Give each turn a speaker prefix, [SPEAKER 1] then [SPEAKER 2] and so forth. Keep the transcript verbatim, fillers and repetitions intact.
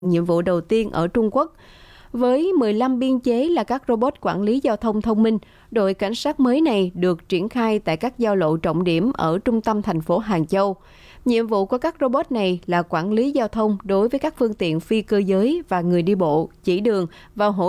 [SPEAKER 1] nhiệm vụ đầu tiên ở Trung Quốc. Với mười lăm biên chế là các robot quản lý giao thông thông minh, đội cảnh sát mới này được triển khai tại các giao lộ trọng điểm ở trung tâm thành phố Hàng Châu. Nhiệm vụ của các robot này là quản lý giao thông đối với các phương tiện phi cơ giới và người đi bộ, chỉ đường và hỗ